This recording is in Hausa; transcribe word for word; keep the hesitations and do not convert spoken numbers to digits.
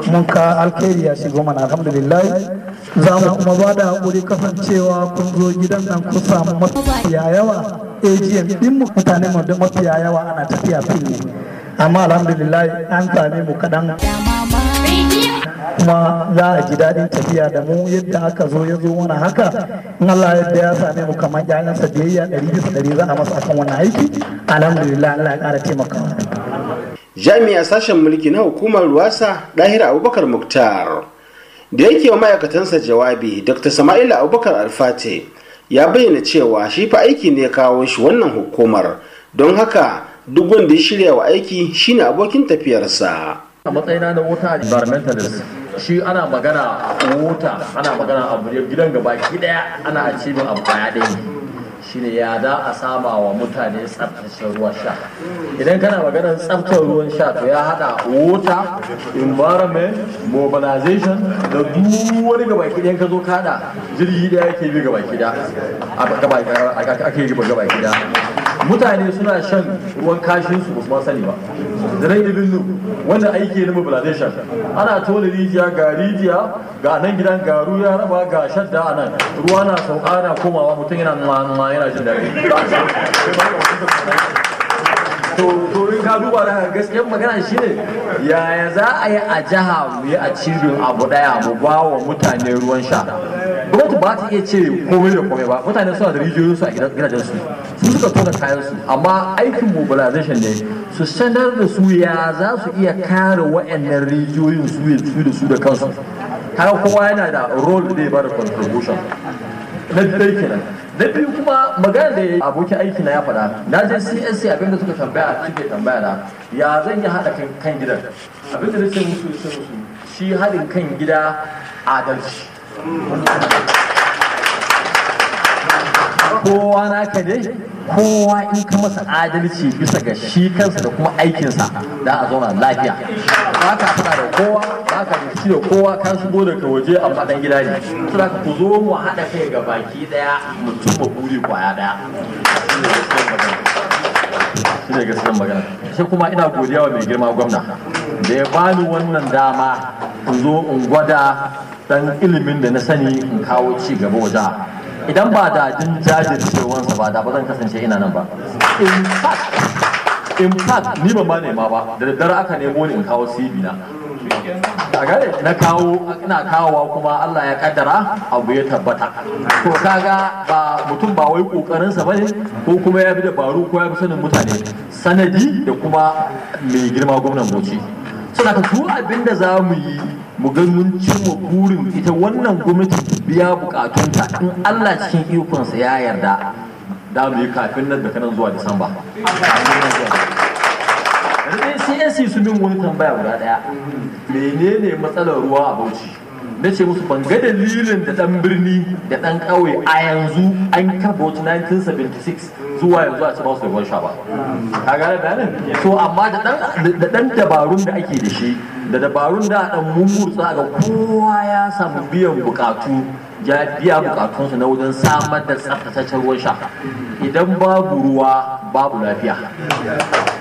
mun ka alkhairi ya shigo mana alhamdulillah. Za mu kuma ba da haƙuri kasancewa kun zo gidan nan kun samu mafiya yawa A G M din mu mutane mu da mafiya yawa ana tafiya fil ne, amma alhamdulillah an same mu kaɗan kuma za a ji daɗin tafiya da mu yadda aka zo ya zo mana haka. In Allah yadda ya same mu kamar ƴaƴansa biyayya ɗari bisa ɗari za a masa akan wannan aiki. Alhamdulillah Allah ya ƙara taimakawa. Jami'a sashen mulki na hukumar Ruwasa Dahira Abubakar Muktar da yake wa ma'aikatansa jawabi, Dr. Sama'ila Abubakar Alfate ya bayyana cewa shi fa aiki ne ya kawo shi wannan hukumar, don haka duk wanda ya shirya wa aiki shine abokin tafiyarsa. A matsayina na wuta environmentalist, shi ana magana wuta, ana magana abu gidan gaba ki daya ana achieving abu daya ɗaya shine ya da a sama wa mutane tsaftace ruwan sha. Idan kana maganar tsaftar ruwan sha to ya hada wuta, environment, mobilization da duk wani gaba ki ka zo kada jirgi daya yake bi gaba ki da ake yi gaba ki da. Mutane suna shan ruwan kashin su ba sani ba. Zirai ibinu wanda aiki na mobilization ana tona rijiya ga rijiya ga nan gidan garu ya raba ga shadda a nan ruwa na sauka na komawa mutum yana ma yana jin daɗi. to in ka duba da gaskiyar magana shine yaya za a yi a jiha mu yi a cibin abu daya mu ba wa mutane ruwan sha. Gwamnati ba ta iya ce komai da komai ba, mutane suna da rijiyoyinsu a gidajen su su suka tona kayan su, amma aikin mobilization ne su sanar da su ya za su iya kare wa'annan rijiyoyin su da su da kansu. Har kowa yana da role da ya bada contribution. Na dai kenan. Na biyu kuma magana da abokin aiki na ya faɗa, na je C S C abinda suka tambaya suke tambaya na ya zan yi haɗa kan gidan. Abinda da ce musu ce musu shi haɗin kan gida adalci. Kowa naka ne, kowa in ka masa adalci bisa ga shi kansa da kuma aikinsa da a zauna lafiya. Ba ka fada da kowa, ba ka rikici da kowa, ka shigo daga waje amma dan gida ne. Suna ka ku zo mu haɗa kai ga baki ɗaya mu cimma buri kwaya ɗaya. Shi ne gaskiyar magana. Sai kuma ina godiya wa mai girma gwamna da ya bani wannan dama in zo in gwada dan ilimin da na sani in kawo ci gaba wajen. Idan ba da jin jajircewansa ba da ba zan kasance ina nan ba. In fact ni ban ma nema ba, da daddare aka nemo ni in kawo C V na. A gare na kawo ina kawowa kuma Allah ya kaddara abu ya tabbata. To kaga ba mutum ba wai kokarinsa bane ko kuma ya bi dabaru ko ya bi sanin mutane, sanadi da kuma mai girma gwamnan Bauchi. Suna ka su abinda za mu yi mu ga mun cimma burin ita wannan gwamnati biya bukatunta in Allah cikin ikonsa ya yarda da mu yi kafin nan da kanan zuwa Disamba. C S C su min wani tambaya guda daya, menene matsalar ruwa a Bauchi? Na ce musu ban ga dalilin da dan birni da dan ƙauye a yanzu an kafa Bauchi nineteen seventy-six zuwa yanzu a ci ba su da ruwan sha ba. Ka gane bayanin? So amma da dan dabarun da ake da shi da dabarun da dan mummurtsa ga kowa ya samu biyan bukatu ya biya bukatunsu na wajen samar da tsaftataccen ruwan sha. Idan babu ruwa babu lafiya.